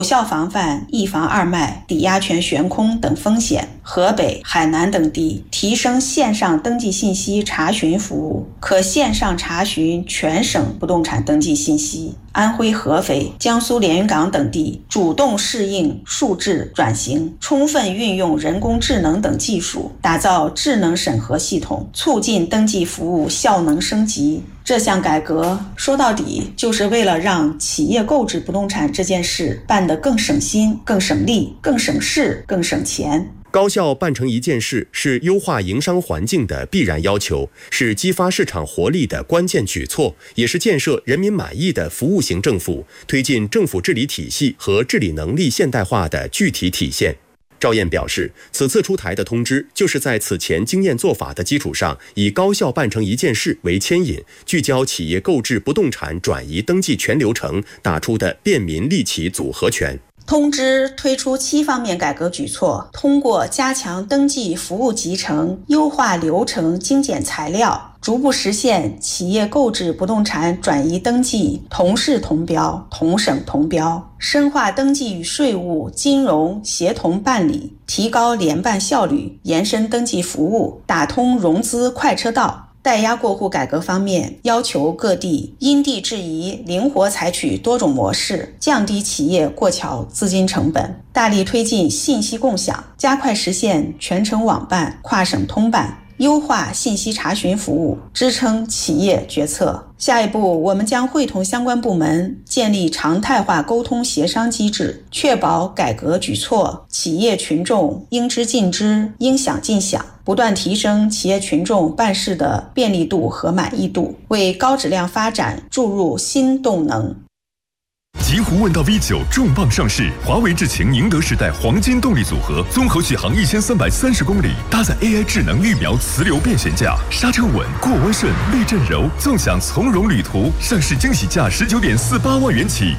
有效防范一房二卖、抵押权悬空等风险。河北、海南等地提升线上登记信息查询服务，可线上查询全省不动产登记信息。安徽合肥、江苏连云港等地主动适应数字转型，充分运用人工智能等技术，打造智能审核系统，促进登记服务效能升级。这项改革说到底就是为了让企业购置不动产这件事办得更省心、更省力、更省事、更省钱。 高效办成一件事是优化营商环境的必然要求，是激发市场活力的关键举措，也是建设人民满意的服务型政府、推进政府治理体系和治理能力现代化的具体体现。赵燕表示，此次出台的通知就是在此前经验做法的基础上，以高效办成一件事为牵引，聚焦企业购置不动产转移登记全流程打出的便民利企组合拳。 通知推出7方面改革举措，通过加强登记服务集成、优化流程、精简材料，逐步实现企业购置不动产转移登记同市同标、同省同标，深化登记与税务、金融协同办理，提高联办效率，延伸登记服务，打通融资快车道。代押过户改革方面，要求各地因地制宜，灵活采取多种模式，降低企业过桥资金成本，大力推进信息共享，加快实现全程网办、跨省通办，优化信息查询服务，支撑企业决策。下一步，我们将会同相关部门建立常态化沟通协商机制，确保改革举措企业群众应知尽知、应享尽享，不断提升企业群众办事的便利度和满意度，为高质量发展注入新动能。 极狐问道 V9 重磅上市，华为智擎宁德时代黄金动力组合，综合续航1330公里，搭载 AI 智能预瞄磁流变悬架，刹车稳，过弯顺，避震柔，纵享从容旅途。上市惊喜价19.48万元起。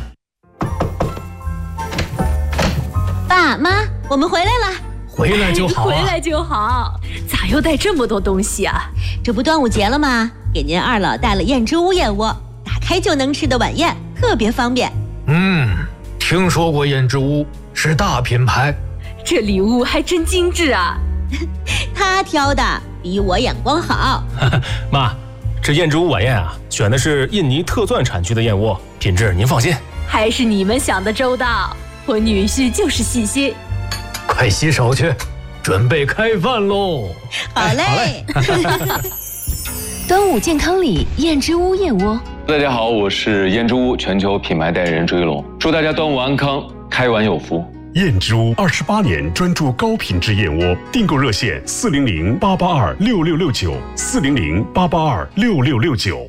爸妈，我们回来了。 回来就好啊， 回来就好。咋又带这么多东西啊？ 这不端午节了吗？给您二老带了燕之屋燕窝，打开就能吃的晚宴，特别方便。 听说过燕之屋，是大品牌。 这礼物还真精致啊。 他挑的比我眼光好。 妈，这燕之屋晚宴啊，选的是印尼特钻产区的燕窝，品质您放心。 还是你们想的周到，我女婿就是细心。 快洗手去，准备开饭喽。 好嘞。 端午健康礼，燕之屋燕窝。 大家好，我是燕之屋全球品牌代言人追龙，祝大家端午安康，开碗有福。 燕之屋28年专注高品质燕窝，订购热线400-882-6669，400-882-6669。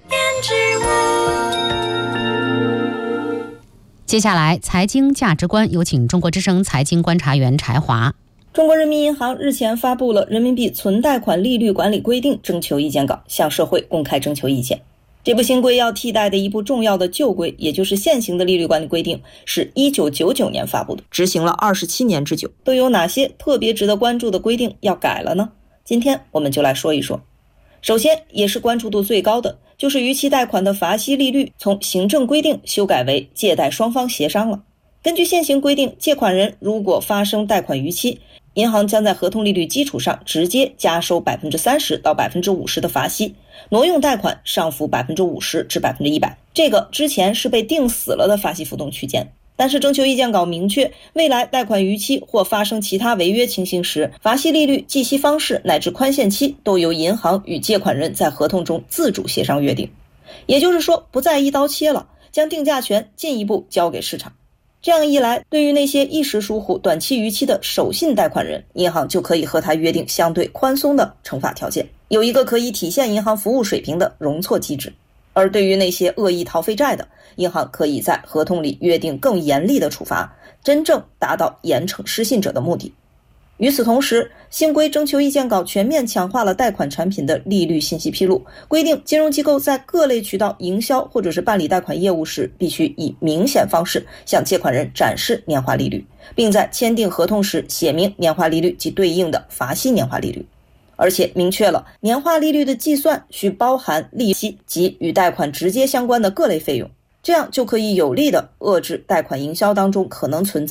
接下来，财经价值观，有请中国之声财经观察员柴华。 中国人民银行日前发布了《人民币存贷款利率管理规定》征求意见稿，向社会公开征求意见。这部新规要替代的一部重要的旧规，也就是现行的利率管理规定，是1999年发布的，执行了27年之久。都有哪些特别值得关注的规定要改了呢？今天我们就来说一说。首先，也是关注度最高的，就是逾期贷款的罚息利率从行政规定修改为借贷双方协商了。根据现行规定，借款人如果发生贷款逾期，银行将在合同利率基础上直接加收 30% 到 50% 的罚息，挪用贷款上浮 50% 至 100%， 这个之前是被定死了的罚息浮动区间。但是征求意见稿明确，未来贷款逾期或发生其他违约情形时，罚息利率、计息方式乃至宽限期都由银行与借款人在合同中自主协商约定。也就是说，不再一刀切了，将定价权进一步交给市场。这样一来，对于那些一时疏忽、短期逾期的守信贷款人，银行就可以和他约定相对宽松的惩罚条件，有一个可以体现银行服务水平的容错机制。而对于那些恶意逃废债的，银行可以在合同里约定更严厉的处罚，真正达到严惩失信者的目的。与此同时，新规征求意见稿全面强化了贷款产品的利率信息披露，规定金融机构在各类渠道营销或者是办理贷款业务时，必须以明显方式向借款人展示年化利率，并在签订合同时写明年化利率及对应的罚息年化利率。而且明确了年化利率的计算需包含利息及与贷款直接相关的各类费用，这样就可以有力地遏制贷款营销当中可能存在